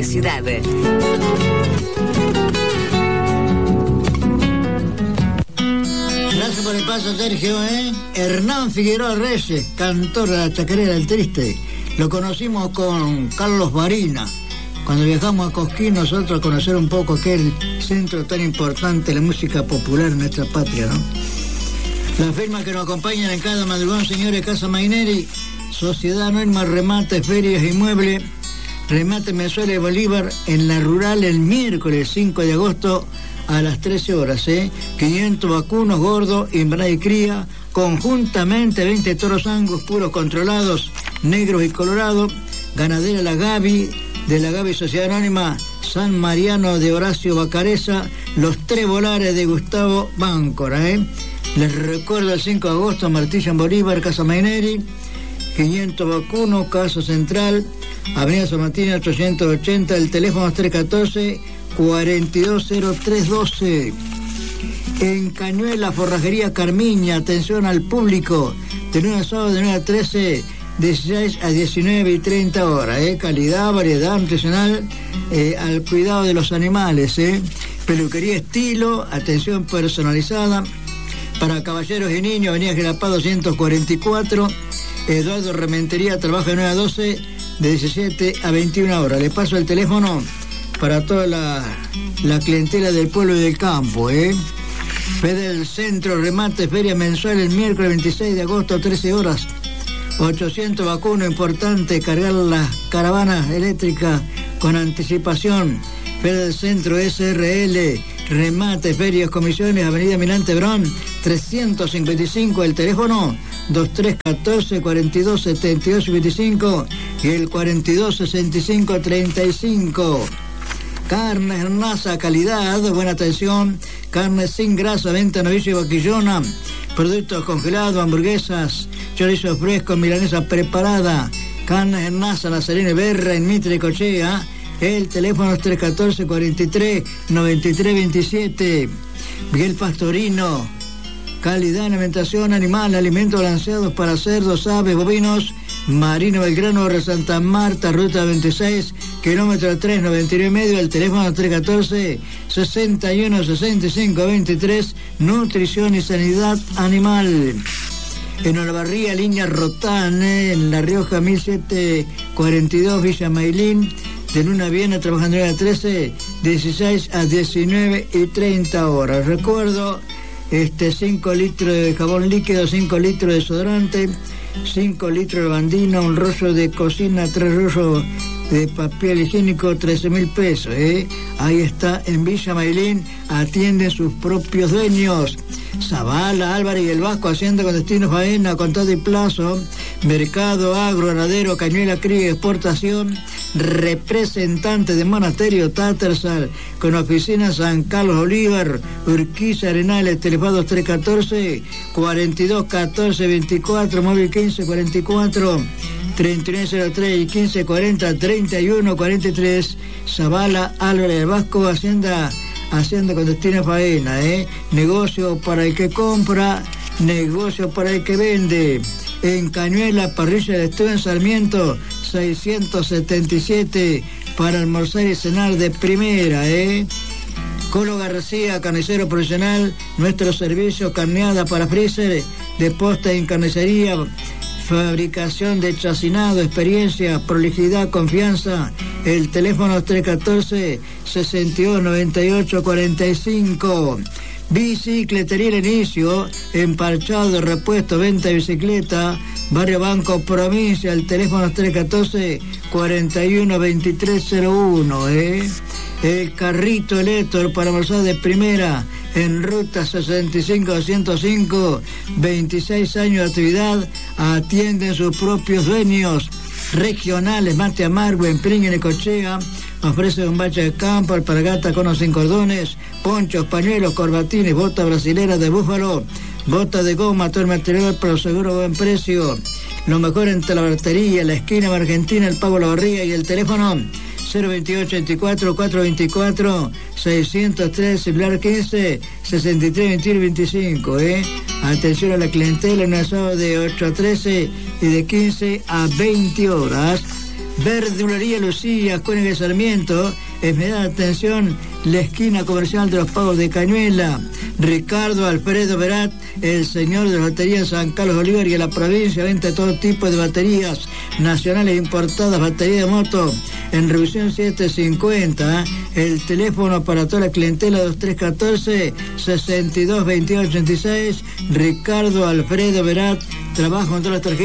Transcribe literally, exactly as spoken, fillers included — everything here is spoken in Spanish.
Ciudad. Gracias por el paso, Sergio, ¿eh? Hernán Figueroa Reyes, cantor de la Chacarera del Triste. Lo conocimos con Carlos Barina. Cuando viajamos a Cosquín, nosotros a conocer un poco aquel centro tan importante de la música popular en nuestra patria, ¿no? Las firmas que nos acompañan en cada madrugón, señores, Casa Maineri, Sociedad Anónima Remates, Ferias y Muebles, Remate Mensual de Bolívar en la Rural el miércoles cinco de agosto a las trece horas, ¿eh? quinientos vacunos gordos, hembra y cría, conjuntamente veinte toros angus puros controlados, negros y colorados, ganadera La Gavi, de la Gavi Sociedad Anónima San Mariano de Horacio Bacareza, los tres volares de Gustavo Báncora, ¿eh? Les recuerdo el cinco de agosto, Martillo en Bolívar, Casa Maineri, quinientos vacunos, Casa Central, Avenida San Martín ochocientos ochenta, el teléfono es tres uno cuatro, cuatro dos cero tres uno dos. En Cañuela, Forrajería Carmiña, atención al público, de nueve a sábado de nueve a trece, dieciséis a diecinueve y treinta horas, ¿eh? Calidad, variedad nutricional, eh, al cuidado de los animales, ¿eh? Peluquería estilo, atención personalizada, para caballeros y niños, Avenida Gelapá doscientos cuarenta y cuatro, Eduardo Rementería, trabaja de nueve a doce, de diecisiete a veintiuna horas. Le paso el teléfono para toda la, la clientela del pueblo y del campo, ¿eh? Fede del Centro, remate, feria mensual el miércoles veintiséis de agosto, trece horas. ochocientos vacunos, importante, cargar las caravanas eléctricas con anticipación. Fede del Centro, S R L, remate, ferias, comisiones, Avenida Mirante Brón, trescientos cincuenta y cinco, el teléfono dos tres uno cuatro, cuarenta y dos setenta y dos veinticinco y el cuarenta y dos sesenta y cinco treinta y cinco. Carnes Hernaza, calidad, buena atención, carne sin grasa, venta novillo y vaquillona, productos congelados, hamburguesas, chorizo fresco, milanesa preparada, carnes Hernaza, La Serena, Berra, en Mitre y Cochea. El teléfono es tres uno cuatro, cuarenta y tres, noventa y tres veintisiete. Miguel Pastorino, calidad en alimentación animal, alimentos balanceados para cerdos, aves, bovinos, Marino Belgrano, de Santa Marta, ruta veintiséis, kilómetro tres, noventa y nueve y medio, el teléfono tres uno cuatro, sesenta y uno, sesenta y cinco veintitrés, nutrición y sanidad animal. En Olavarría, línea Rotán, eh, en La Rioja, mil setecientos cuarenta y dos, Villa Mailín, de luna a viernes, trabajando de trece, dieciséis a diecinueve y treinta horas. Recuerdo, este, cinco litros de jabón líquido, cinco litros de desodorante, cinco litros de bandina, un rollo de cocina, tres rollos de papel higiénico, trece mil pesos, ¿eh? Ahí está, en Villa Mailín, atienden sus propios dueños. Zavala, Álvarez y el Vasco, hacienda con destino faena, contado y plazo, mercado, agro, ganadero, Cañuela, cría, exportación, representante de Monasterio Tattersall, con oficina San Carlos Bolívar, Urquiza, Arenales, teléfono tres uno cuatro, cuarenta y dos catorce veinticuatro, móvil quince cuarenta y cuatro, treinta y nueve cero tres y quince cuarenta, treinta y uno cuarenta y tres. Zavala, Álvarez y el Vasco, hacienda Hacienda con destino faena, ¿eh? Negocio para el que compra, negocio para el que vende. En Cañuela, parrilla de estudio en Sarmiento, seiscientos setenta y siete, para almorzar y cenar de primera, ¿eh? Colo García, carnicero profesional, nuestro servicio, carneada para freezer, de posta en carnicería, fabricación de chacinado, experiencia, prolijidad, confianza. El teléfono es tres uno cuatro, sesenta y dos noventa y ocho cuarenta y cinco. Bicicletería El Inicio, emparchado, repuesto, venta de bicicleta, Barrio Banco, provincia. El teléfono es tres uno cuatro, cuarenta y uno veintitrés cero uno, ¿eh? El carrito Elector para almorzar de primera, en ruta sesenta y cinco doscientos cinco, veintiséis años de actividad, atienden sus propios dueños. Regionales, Mate Amargo, en Pring, en Ecochea, ofrece bombacha de campo, alpargata con o sin cordones, ponchos, pañuelos, corbatines, botas brasileras de búfalo, botas de goma, todo el material pero seguro buen precio. Lo mejor en Talabartería, la esquina de Argentina, el Pago La Barriga, y el teléfono cero veintiocho veinticuatro, cuatrocientos veinticuatro, seiscientos tres, celular quince, sesenta y tres veintiuno veinticinco, ¿eh? Atención a la clientela, en un sábado de ocho a trece y de quince a veinte horas. Verdulería Lucía, Cóniga y Sarmiento, esmerada atención, la esquina comercial de los Pagos de Cañuela. Ricardo Alfredo Verat, el señor de la batería San Carlos Bolívar y en la provincia, venta de todo tipo de baterías nacionales importadas, batería de moto, en revisión setecientos cincuenta, el teléfono para toda la clientela dos tres uno cuatro, sesenta y dos veintiocho ochenta y seis, Ricardo Alfredo Verat, trabajo en todas las tarjetas.